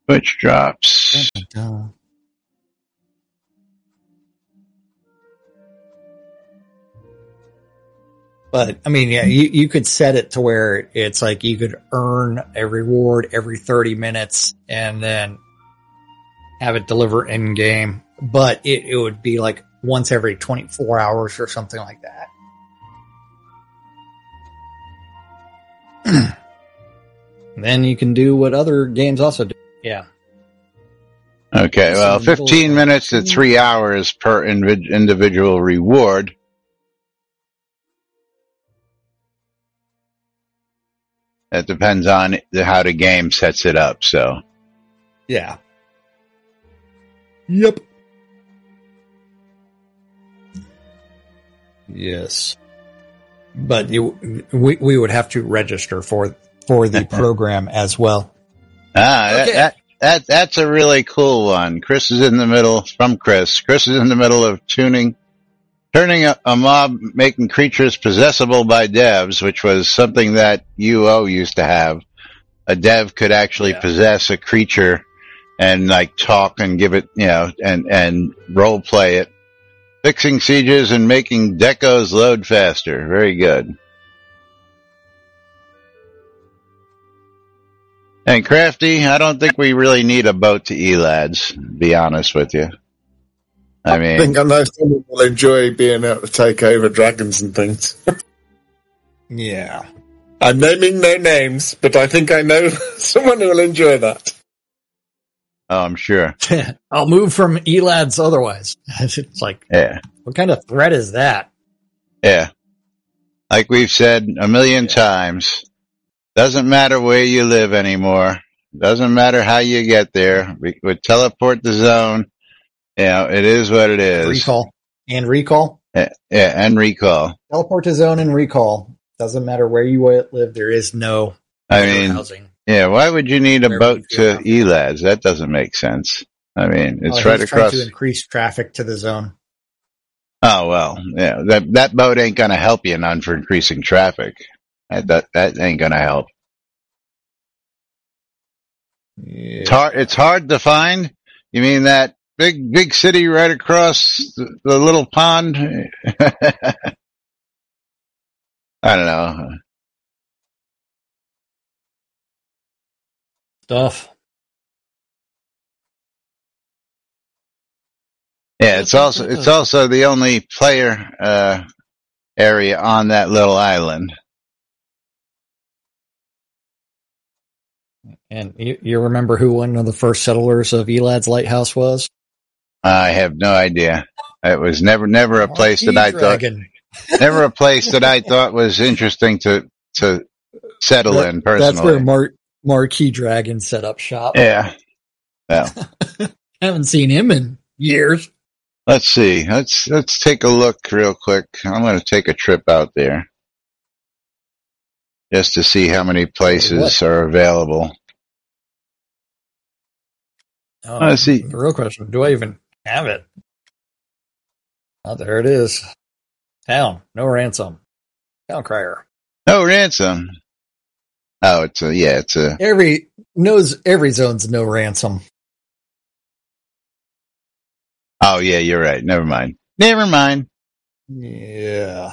Which drops. But, I mean, yeah, you could set it to where it's like you could earn a reward every 30 minutes and then have it deliver in game. But it would be like once every 24 hours or something like that. Then you can do what other games also do. Yeah. Okay, well, 15 minutes to 3 hours per individual reward. That depends on how the game sets it up, so. Yeah. Yep. Yes. But we would have to register for the program as well. That's a really cool one. Chris is in the middle of turning a mob, making creatures possessable by devs, which was something that UO used to have. A dev could actually possess a creature and like talk and give it, and role play it. Fixing sieges and making decos load faster. Very good. And Crafty, I don't think we really need a boat to Elads, to be honest with you. I think I know someone will enjoy being able to take over dragons and things. Yeah. I'm naming no names, but I think I know someone who will enjoy that. Oh, I'm sure. I'll move from Elads otherwise. It's like, what kind of threat is that? Yeah. Like we've said a million times, doesn't matter where you live anymore. Doesn't matter how you get there. We would teleport the zone. It is what it is. Recall. Yeah, and recall. Teleport to zone and recall. Doesn't matter where you live. There is no housing. Yeah, why would you need a boat to Elads? That doesn't make sense. I mean, it's right across. To increase traffic to the zone. Oh, well, yeah, that boat ain't gonna help you none for increasing traffic. That ain't gonna help. Yeah. It's hard to find. You mean that big city right across the little pond? I don't know. Stuff. Yeah, it's also the only player area on that little island. And you remember who one of the first settlers of Elad's Lighthouse was? I have no idea. It was never a place that I thought never a place that I thought was interesting to settle in personally. That's where Marquee Dragon set up shop. Yeah. Well, haven't seen him in years. Let's see. Let's take a look real quick. I'm going to take a trip out there just to see how many places are available. Let's see. The real question: do I even have it? Oh, there it is. Town, no ransom. Town crier. No ransom. Oh, it's a every zone's no ransom. Oh yeah, you're right. Never mind. Yeah.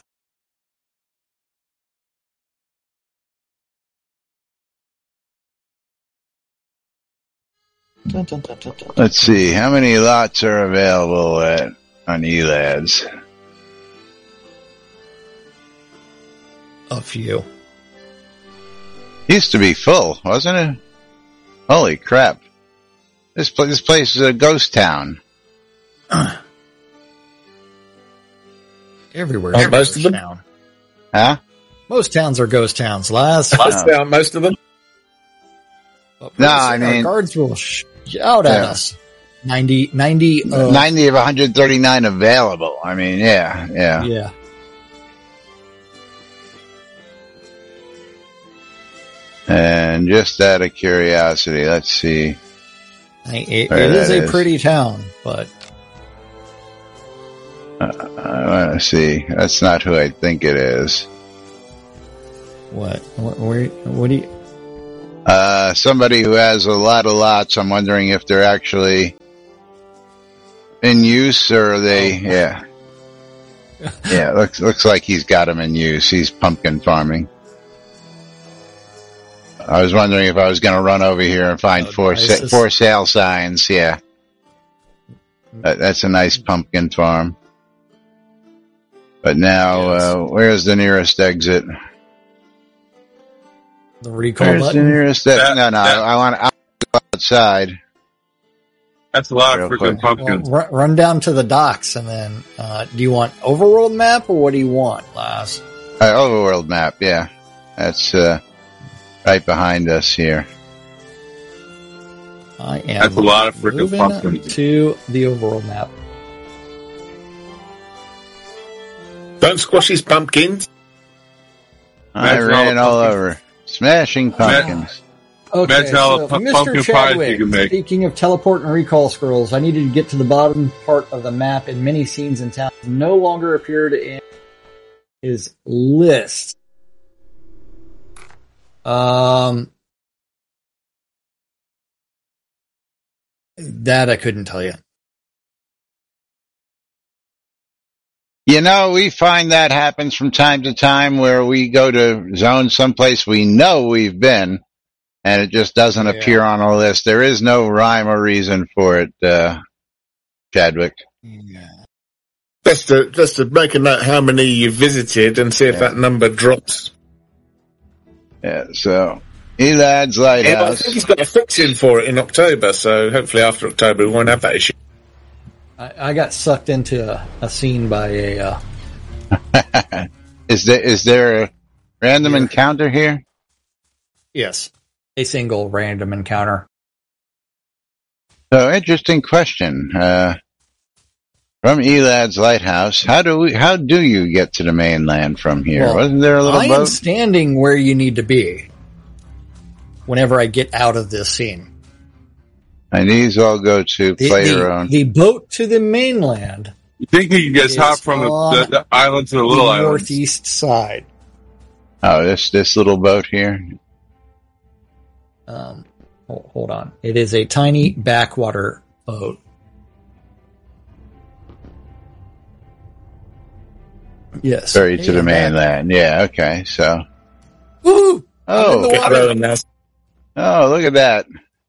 Let's see how many lots are available on Elads. A few. Used to be full, wasn't it? Holy crap! This place is a ghost town. Everywhere. Most of them. Town. Huh? Most towns are ghost towns. Most of them. No, I mean guards will shout at us. 90 of 139 available. I mean, yeah. And just out of curiosity, let's see. It is a pretty town, but I want to see. That's not who I think it is. What do you? Somebody who has a lot of lots. I'm wondering if they're actually in use or are they? Yeah. Yeah. Looks like he's got them in use. He's pumpkin farming. I was wondering if I was going to run over here and find for sale signs. Yeah. That's a nice pumpkin farm. But now, where's the nearest exit? The recall Where's button? the nearest exit? No, I want to go outside. That's a lot of Real freaking quick. pumpkins. Well, run down to the docks and then, do you want overworld map or what do you want, Laz? Overworld map, yeah. That's, right behind us here. I am That's a lot of freaking moving pumpkins. to the overworld map. Don't squash his pumpkins. I Imagine ran all all the over. Smashing pumpkins. Okay, Imagine all the Mr. pumpkin pies Chadwick, you can make. speaking of teleport and recall scrolls, I needed to get to the bottom part of the map and many scenes in town no longer appeared in his list. That I couldn't tell you. You know, we find that happens from time to time where we go to zone someplace we know we've been and it just doesn't appear on a list. There is no rhyme or reason for it, Chadwick. Yeah. Just to make a note how many you visited and see if that number drops. Yeah, so Elad's Yeah, but I Lighthouse. think he's got a fix-in for it in October, so hopefully after October we won't have that issue. I got sucked into a scene by a, Is there a random encounter here? yes, a single random encounter. So interesting question. From Elad's Lighthouse, how do you get to the mainland from here? Well, Wasn't there a little I am boat? standing where you need to be whenever I get out of this scene. And these all go to play your own. The boat to the mainland, You think you can get Is hop from on the island to the little the island? northeast side. Oh, this little boat here. Hold on. It is a tiny backwater boat. Yes. Ferry to the And that- mainland. Yeah, okay, so. Woo! Oh, I'm in the Get water. rolling now. oh, look at that.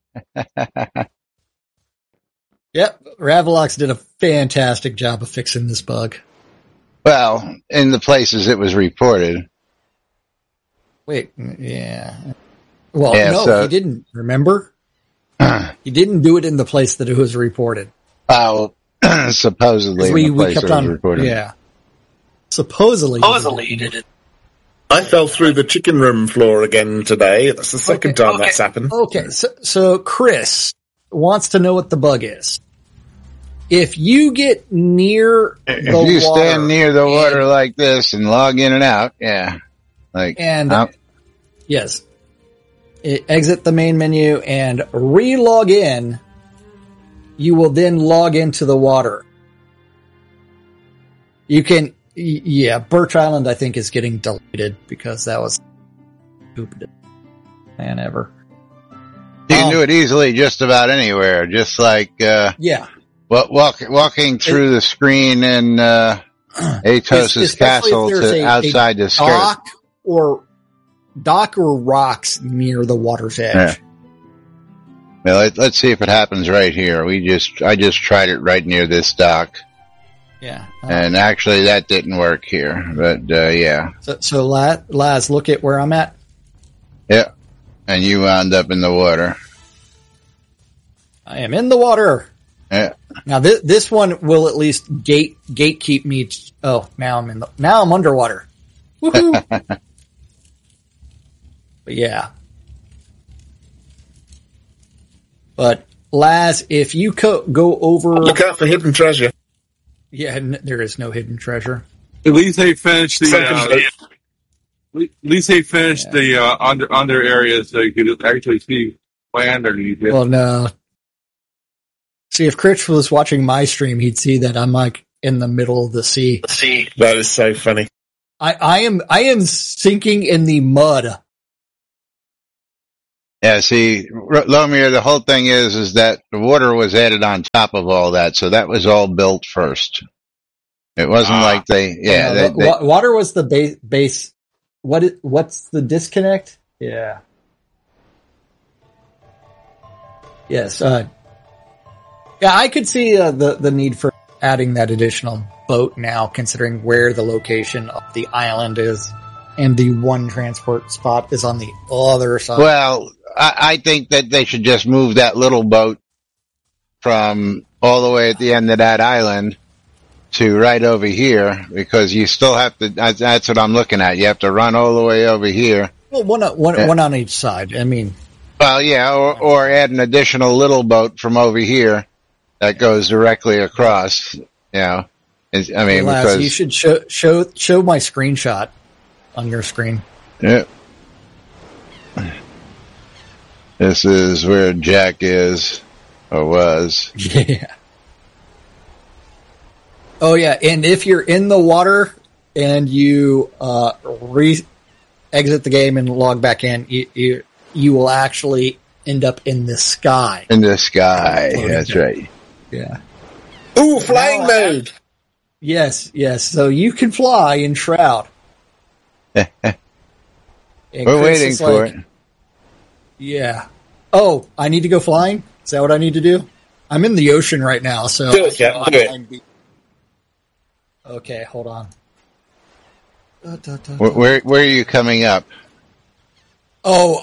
Yep. Ravalox did a fantastic job of fixing this bug. Well, in the places it was reported. Wait, yeah. Well, Yeah, no, so- he didn't. Remember? He didn't do it in the place that it was reported. Oh, supposedly in the We place kept it was on, reported. yeah. Supposedly he did it. I fell through the chicken room floor again today. That's the second time that's happened. Okay, so Chris wants to know what the bug is. If you get near If the you water stand near the water like this and log in and out, yeah. Like, and oh, yes, exit the main menu and re-log in, you will then log into the water. You can, yeah, Birch Island I think is getting deleted because that was stupid man ever. you can do it easily just about anywhere, just like, Yeah. walking through the screen in, Atos' Especially castle if there's to outside the skirt. dock or rocks near the water's edge. Yeah. Well, let's see if it happens right here. I just tried it right near this dock. Yeah. And actually that didn't work here, but, yeah. So Laz, look at where I'm at. Yeah. And you wound up in the water. I am in the water. Yeah. Now this one will at least gatekeep me. Oh, now I'm underwater. Woohoo! But yeah. But Laz, if you go over, Look out for hidden treasure. yeah, there is no hidden treasure. At least they finished the. Second, At least they finished the under areas so you could actually see land underneath it. Well, no. See, if Critch was watching my stream, he'd see that I'm like in the middle of the sea. that is so funny. I am sinking in the mud. Yeah, see, Lomir, the whole thing is that the water was added on top of all that, so that was all built first. It wasn't like water was the base. What's the disconnect? Yeah. Yes. Yeah, I could see the need for adding that additional boat now, considering where the location of the island is, and the one transport spot is on the other side. Well, I think that they should just move that little boat from all the way at the end of that island to right over here, because you still have to, that's what I'm looking at. You have to run all the way over here. Well, one on each side. I mean, well, yeah, or add an additional little boat from over here that goes directly across, you know. I mean, because you should show my screenshot on your screen. Yeah. This is where Jack is, or was. Yeah. Oh yeah, and if you're in the water and you exit the game and log back in, you will actually end up in the sky. In the sky, that's right. Yeah. Ooh, flying mode. Yes. So you can fly in Shroud. We're waiting for it. Yeah. Oh, I need to go flying? Is that what I need to do? I'm in the ocean right now, so. Do it, yeah, do it. Okay, hold on. Where are you coming up? Oh,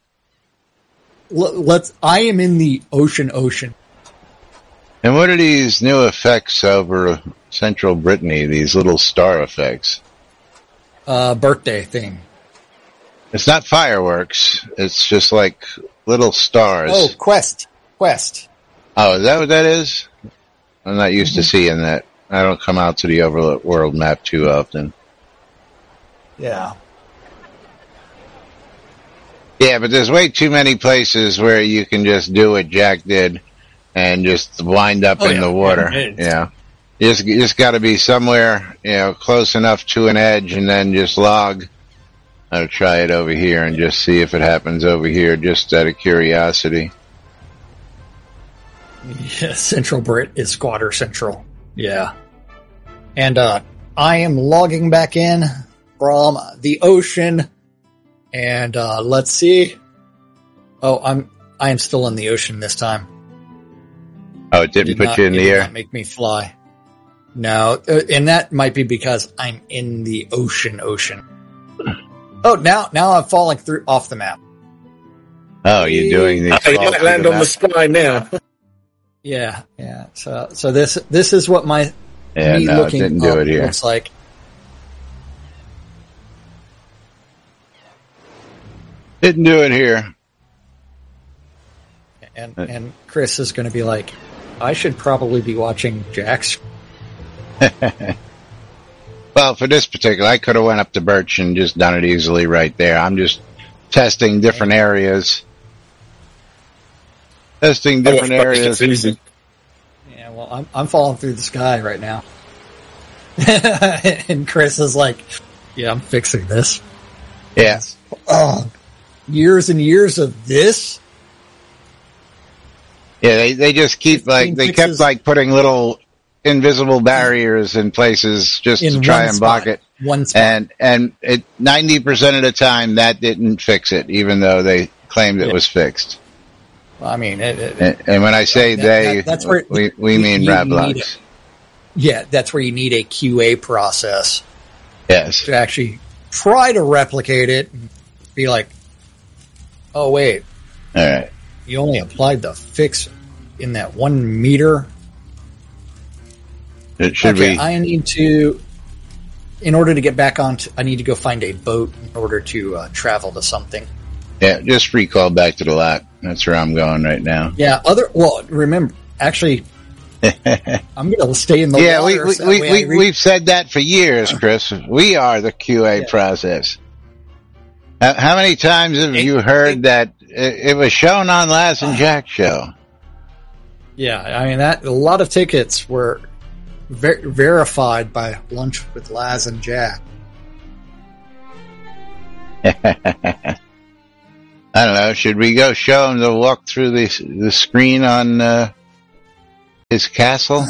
I am in the ocean. And what are these new effects over central Brittany, these little star effects? Birthday thing. It's not fireworks. It's just like little stars. Oh, quest. Oh, is that what that is? I'm not used to seeing that. I don't come out to the overworld map too often. Yeah. Yeah, but there's way too many places where you can just do what Jack did and just wind up in the water. Yeah. You just got to be somewhere, close enough to an edge, and then just log. I'll try it over here and just see if it happens over here, just out of curiosity. Yeah, Central Brit is Squatter Central. Yeah. And I am logging back in from the ocean, and let's see. Oh, I am still in the ocean this time. Oh, it didn't put you in the air? It did not make me fly. No, and that might be because I'm in the ocean. Oh, now I'm falling off the map. Oh, you're doing these. You might land on the sky now. Yeah. So this is what my looking didn't do it here. Looks like. Didn't do it here. And Chris is going to be like, I should probably be watching Jack's. Well, for this particular, I could have went up to Birch and just done it easily right there. I'm just testing different areas. Areas. Easy. Yeah, well, I'm falling through the sky right now. And Chris is like, yeah, I'm fixing this. Yeah. Oh, years and years of this? Yeah, they just keep kept putting little invisible barriers in places just to try and block it. One spot. And it 90% of the time that didn't fix it, even though they claimed it was fixed. Well, I mean, and when I say that's where we mean Roblox. Yeah, that's where you need a QA process. Yes. To actually try to replicate it and be like, oh wait. All right. You only applied the fix in that 1 meter. It should be. I need to, in order to get back on, I need to go find a boat in order to travel to something. Yeah, just recall back to the lot. That's where I'm going right now. Yeah, remember, actually, I'm going to stay in the water. Yeah, we've said that for years, Chris. We are the QA process. How many times have you heard that it was shown on Laz and Jack's show? Yeah, I mean, a lot of tickets were verified by Lunch with Laz and Jack. I don't know. Should we go show him the walk through the screen on his castle?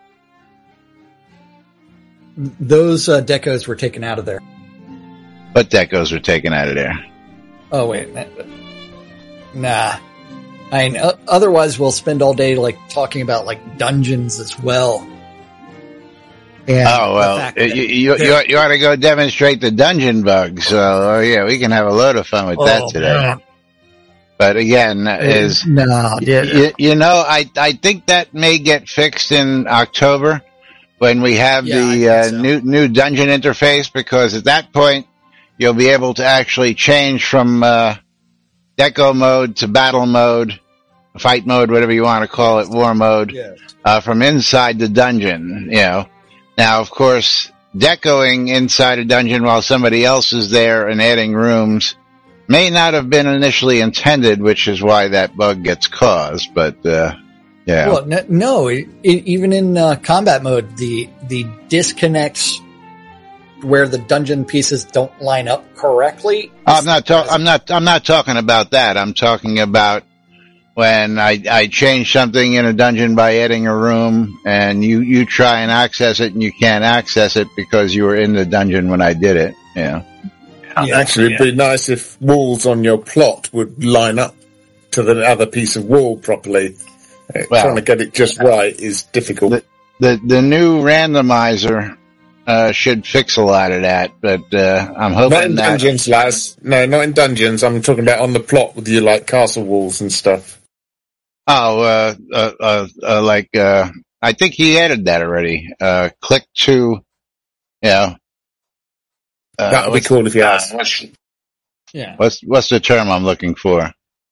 Those decos were taken out of there. What decos were taken out of there? Oh wait, nah. I mean, otherwise we'll spend all day like talking about like dungeons as well. And oh well, you ought to go demonstrate the dungeon bugs. So yeah, we can have a load of fun with that today. Man. But again, you know, I think that may get fixed in October when we have the new dungeon interface, because at that point you'll be able to actually change from deco mode to battle mode, fight mode, whatever you want to call it, war mode, from inside the dungeon. You know, now of course, decoing inside a dungeon while somebody else is there and adding rooms may not have been initially intended, which is why that bug gets caused. But yeah. Well, no, even in combat mode, the disconnects where the dungeon pieces don't line up correctly. I'm not talking about that. I'm talking about when I change something in a dungeon by adding a room, and you try and access it, and you can't access it because you were in the dungeon when I did it. Yeah. Actually, it'd be nice if walls on your plot would line up to the other piece of wall properly. Trying to get it just right is difficult. The new randomizer should fix a lot of that, but I'm hoping not in dungeons, Laz. No, not in dungeons. I'm talking about on the plot with your like castle walls and stuff. Oh, I think he added that already. Click to, that would be cool if you asked. What's the term I'm looking for?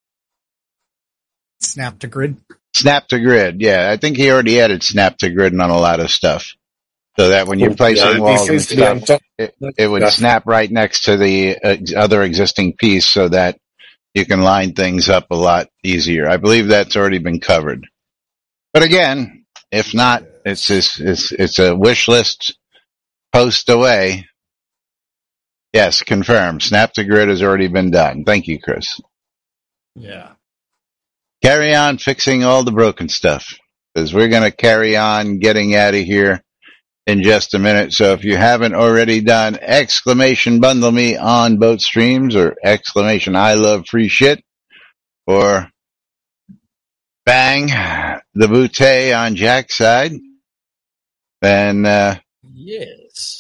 Snap to grid. Snap to grid. Yeah, I think he already added snap to grid on a lot of stuff, so that when you're placing walls and stuff, it would snap right next to the other existing piece, so that you can line things up a lot easier. I believe that's already been covered. But again, if not, it's a wish list post away. Yes, confirmed. Snap to grid has already been done. Thank you, Chris. Yeah. Carry on fixing all the broken stuff, because we're going to carry on getting out of here in just a minute. So if you haven't already done exclamation bundle me on both streams, or exclamation I love free shit, or bang the bootay on Jack's side, then yes.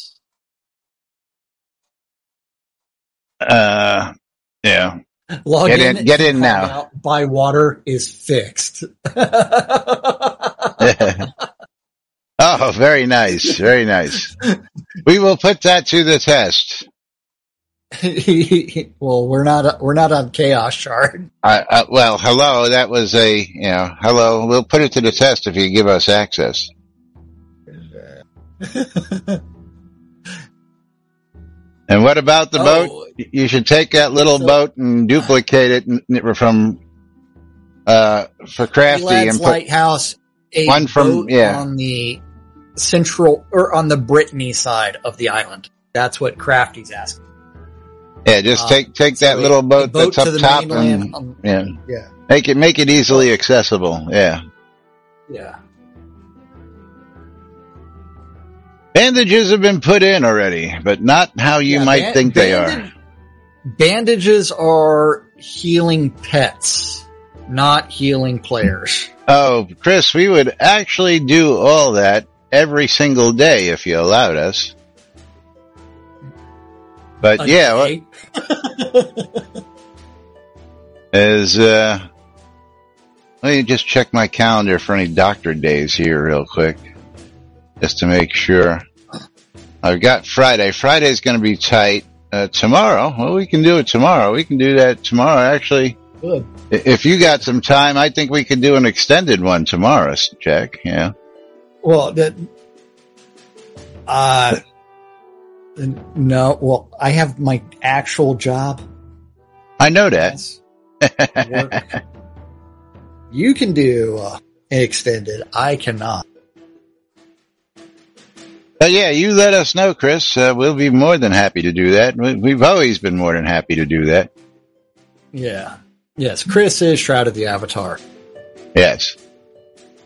Yeah. Log get in now. Buy water is fixed. Oh, very nice. Very nice. We will put that to the test. Well, we're not on Chaos Shard. Well, hello. That was hello. We'll put it to the test if you give us access. And what about the boat? You should take that little boat and duplicate it from for Crafty and put Lighthouse. One from on the central or on the Brittany side of the island. That's what Crafty's asking. Yeah, just take that little boat that's up top and make it easily accessible. Yeah. Yeah. Bandages have been put in already, but not how you might think they are. Bandages are healing pets, not healing players. Oh, Chris, we would actually do all that every single day if you allowed us. But let me just check my calendar for any doctor days here real quick, just to make sure. I've got Friday. Friday's going to be tight. Tomorrow, well, we can do it tomorrow. We can do that tomorrow, actually. Good. If you got some time, I think we could do an extended one tomorrow, Jack. Yeah. Well, no. Well, I have my actual job. I know that. You can do an extended. I cannot. Yeah, you let us know, Chris. We'll be more than happy to do that. We've always been more than happy to do that. Yeah. Yes, Chris is Shroud of the Avatar. Yes.